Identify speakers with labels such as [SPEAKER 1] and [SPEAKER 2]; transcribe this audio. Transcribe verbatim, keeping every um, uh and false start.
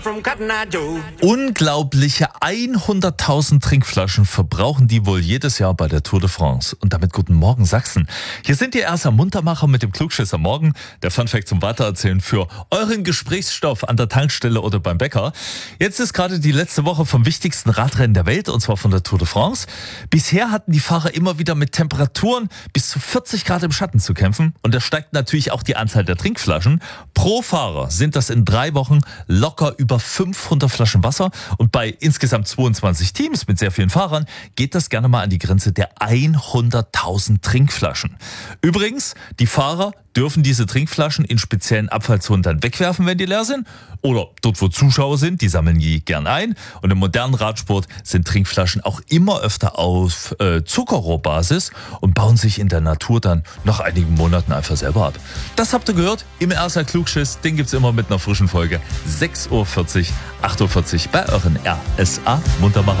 [SPEAKER 1] Unglaubliche hunderttausend Trinkflaschen verbrauchen die wohl jedes Jahr bei der Tour de France. Und damit guten Morgen Sachsen. Hier sind die ersten Muntermacher mit dem Klugschiss am Morgen. Der Funfact zum Weitererzählen für euren Gesprächsstoff an der Tankstelle oder beim Bäcker. Jetzt ist gerade die letzte Woche vom wichtigsten Radrennen der Welt, und zwar von der Tour de France. Bisher hatten die Fahrer immer wieder mit Temperaturen bis zu vierzig Grad im Schatten zu kämpfen. Und da steigt natürlich auch die Anzahl der Trinkflaschen. Pro Fahrer sind das in drei Wochen locker über fünfhundert Flaschen Wasser, und bei insgesamt zweiundzwanzig Teams mit sehr vielen Fahrern geht das gerne mal an die Grenze der hunderttausend Trinkflaschen. Übrigens, die Fahrer dürfen diese Trinkflaschen in speziellen Abfallzonen dann wegwerfen, wenn die leer sind, oder dort, wo Zuschauer sind, die sammeln die gern ein. Und im modernen Radsport sind Trinkflaschen auch immer öfter auf äh, Zuckerrohrbasis und bauen sich in der Natur dann nach einigen Monaten einfach selber ab. Das habt ihr gehört im R S A Klugschiss, den gibt's immer mit einer frischen Folge. sechs Uhr vierzig, acht Uhr vierzig bei euren R S A Muntermacher.